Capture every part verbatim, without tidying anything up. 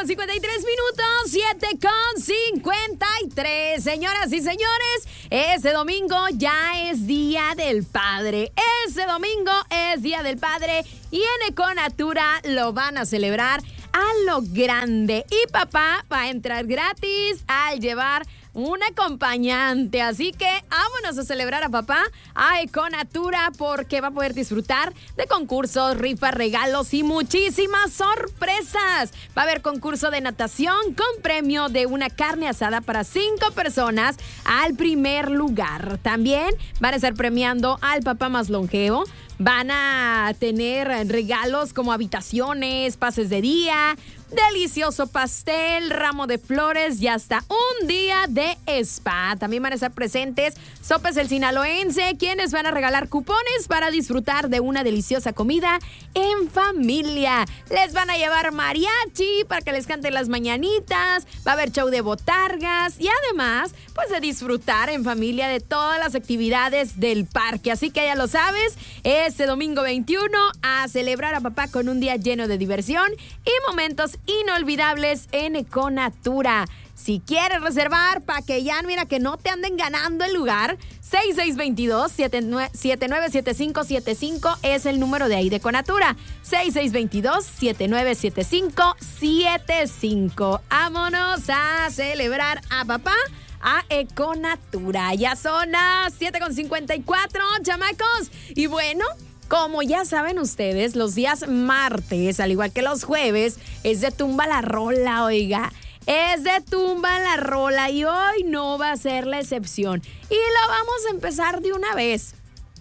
con cincuenta y tres minutos, siete con cincuenta y tres. Señoras y señores, este domingo ya es Día del Padre. Este domingo es Día del Padre y en Econatura lo van a celebrar a lo grande. Y papá va a entrar gratis al llevar un acompañante, así que vámonos a celebrar a papá a Econatura porque va a poder disfrutar de concursos, rifas, regalos y muchísimas sorpresas. Va a haber concurso de natación con premio de una carne asada para cinco personas al primer lugar. También van a estar premiando al papá más longevo. Van a tener regalos como habitaciones, pases de día, delicioso pastel, ramo de flores y hasta un día de spa. También van a estar presentes Sopes el Sinaloense, quienes van a regalar cupones para disfrutar de una deliciosa comida en familia. Les van a llevar mariachi para que les canten las mañanitas, va a haber show de botargas y además, pues de disfrutar en familia de todas las actividades del parque. Así que ya lo sabes, este domingo veintiuno a celebrar a papá con un día lleno de diversión y momentos inolvidables en Econatura. Si quieres reservar para que ya mira que no te anden ganando el lugar, seis seis dos dos, siete nueve siete cinco siete cinco es el número de ahí de Econatura. seis seis dos dos, siete nueve siete cinco siete cinco. Vámonos a celebrar a papá a Econatura. Ya son las siete con cincuenta y cuatro, chamacos. Y bueno, como ya saben ustedes, los días martes, al igual que los jueves, es de tumba la rola, oiga. Es de tumba la rola y hoy no va a ser la excepción. Y lo vamos a empezar de una vez.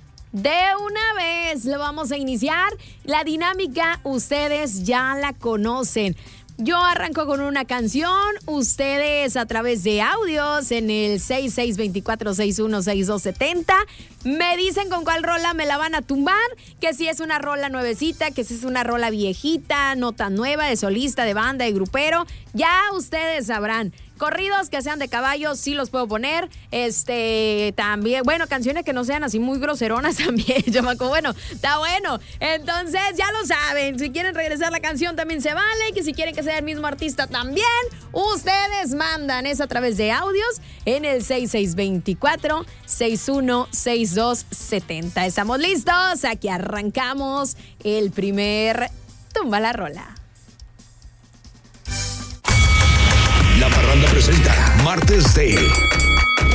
De una vez lo vamos a iniciar. La dinámica ustedes ya la conocen. Yo arranco con una canción, ustedes a través de audios en el seis seis dos cuatro, seis uno seis dos siete cero me dicen con cuál rola me la van a tumbar, que si es una rola nuevecita, que si es una rola viejita, no tan nueva, de solista, de banda, de grupero, ya ustedes sabrán. Corridos que sean de caballos, sí los puedo poner. Este, también, bueno, canciones que no sean así muy groseronas también. Yo me acuerdo, bueno, está bueno. Entonces, ya lo saben. Si quieren regresar la canción también se vale. Que si quieren que sea el mismo artista también, ustedes mandan. Es a través de audios en el seis seis dos cuatro, seis uno seis dos siete cero. ¿Estamos listos? Aquí arrancamos el primer Tumba la Rola. La Parranda presenta Martes de